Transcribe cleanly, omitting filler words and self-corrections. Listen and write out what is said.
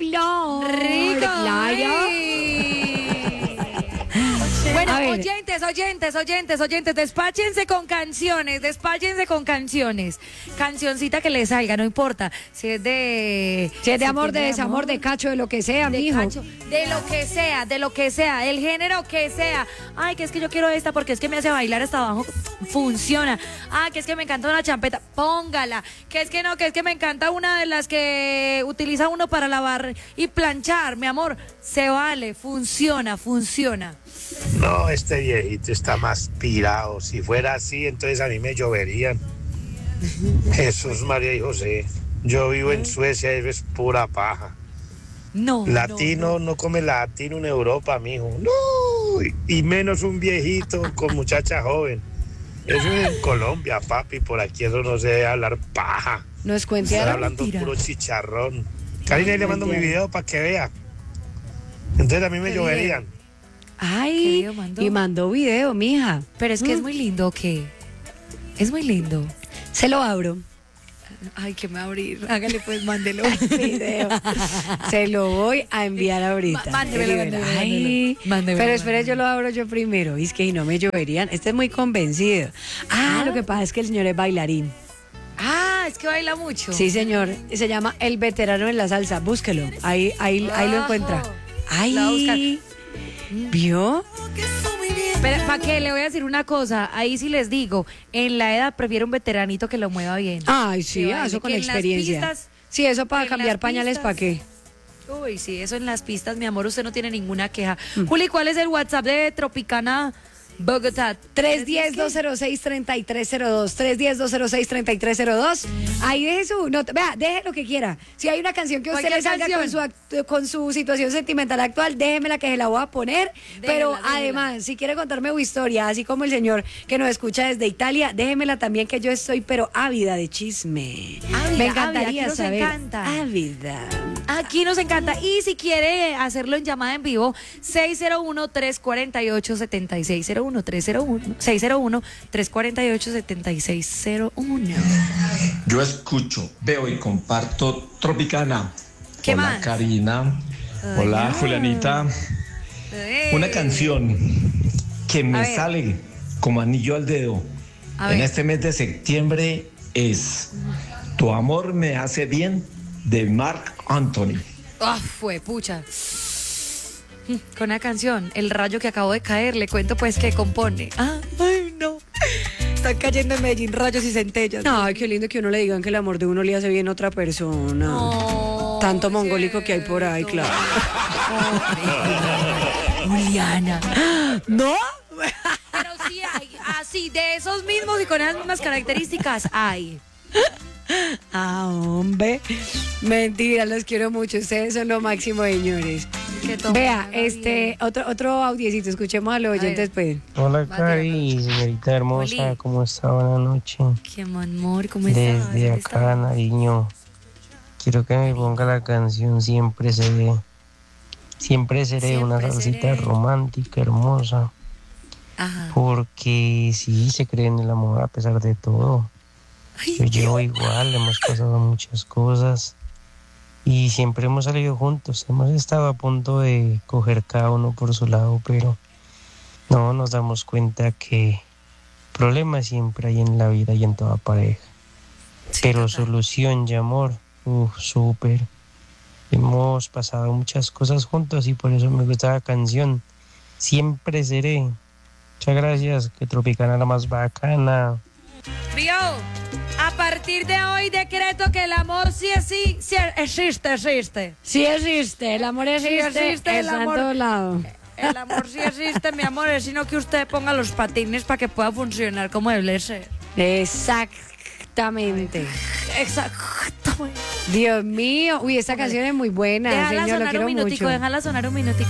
flor. Rico. Claro. Bueno, A ver. oyentes, despáchense con canciones. Cancioncita que les salga, no importa. Si es de... Si es de amor, de desamor, de cacho, de lo que sea, de mijo. cacho, de lo que sea, el género que sea. Ay, que es que yo quiero esta porque es que me hace bailar hasta abajo. Funciona. Ah, que es que me encanta una champeta. Póngala. Que es que no, que es que me encanta una de las que utiliza uno para lavar y planchar, mi amor. Se vale, funciona. No, este viejito está más tirado. Si fuera así, entonces a mí me lloverían. Jesús, María y José. Yo vivo en Suecia y es pura paja. No. Latino no come latino en Europa, mijo. No, y menos un viejito con muchacha joven. Eso es en Colombia, papi. Por aquí eso no se debe hablar paja. Nos Estoy cuentearon. hablando mentira. puro chicharrón. Karina, ahí le mando mi Mentira. video para que vea. Entonces a mí me ¿Qué lloverían. ¿Qué Ay, video mandó? y mandó video, mija. Pero es que es muy lindo, ¿o qué? Es muy lindo. Se lo abro. Ay, que me va a abrir. Hágale pues, mándelo. Video. Se lo voy a enviar ahorita. Mándemelo. Ay, Mándemelo. pero espere, yo lo abro yo primero. Y es que no me lloverían. Este es muy convencido. Lo que pasa es que el señor es bailarín. Ah, es que baila mucho. Sí, señor. Se llama El Veterano en la Salsa. Búsquelo. Ahí lo encuentra. La voy a Ay, ¿vio? Pero, ¿para qué? Le voy a decir una cosa. Ahí sí les digo, en la edad prefiero un veteranito que lo mueva bien. Ay, sí, Que baile, eso con que en las experiencia. pistas- Sí, eso para en cambiar las pañales, pistas- ¿para qué? Uy, sí, eso en las pistas, mi amor, usted no tiene ninguna queja. Juli, ¿cuál es el WhatsApp de Tropicana Bogotá? 310-206-3302. 310-206-3302. Ahí deje su nota. Vea, deje lo que quiera. Si hay una canción que a usted le Cualquier salga canción. con su situación sentimental actual, déjemela que se la voy a poner. Pero Déjela. además, si quiere contarme su historia, así como el señor que nos escucha desde Italia, déjemela también, que yo estoy pero ávida de chisme. Ávida, Me ávida, encantaría aquí nos saber. encanta. Ávida. Aquí nos encanta. Y si quiere hacerlo en llamada en vivo, 601-348-7601. 601-348-7601. Yo escucho, veo y comparto Tropicana. ¿Qué Hola, más? Karina. Hola, Julianita. Una canción que A me ver. sale como anillo al dedo A en ver. este mes de septiembre es Tu amor me hace bien, de Marc Anthony. Ah, fue pucha. Con una canción, El rayo que acabo de caer, le cuento pues que compone. Ay, no. Están cayendo en Medellín rayos y centellas. Ay, qué lindo que uno le digan que el amor de uno le hace bien a otra persona. No, Tanto mongólico que hay por ahí, cierto. claro. Juliana. ¿No? Pero sí hay, así, de esos mismos y con esas mismas características hay. Hombre. Mentira, los quiero mucho. Ustedes son lo máximo, señores. Que todo Vea, salga bien. otro audiecito. Escuchemos a los oyentes, pues. Hola, Vale, Cari, señorita hermosa, Oli. ¿cómo está? Buenas noches. Qué amor, ¿cómo estás? Desde ¿Dónde acá, estás? Nariño, quiero que me ponga la canción Siempre Seré. Siempre seré, una Siempre salsita seré. romántica, hermosa. Ajá. Porque sí, se cree en el amor a pesar de todo. Ay, Yo llevo igual, hemos pasado muchas cosas. Y siempre hemos salido juntos. Hemos estado a punto de coger cada uno por su lado, pero no nos damos cuenta que problemas siempre hay en la vida y en toda pareja. sí, Pero total. solución y amor, súper. Hemos pasado muchas cosas juntos y por eso me gusta la canción. Siempre seré. Muchas gracias, que Tropicana la más bacana. Vio, a partir de hoy decreto que el amor sí existe. Sí existe, el amor existe, existe, el está amor. en todo lado. El amor sí existe, mi amor, es sino que usted ponga los patines para que pueda funcionar como debe ser. Exactamente. Exactamente. Dios mío. Uy, esta canción es muy buena, Déjala señor, lo sonar quiero un minutico, mucho. déjala sonar un minutico.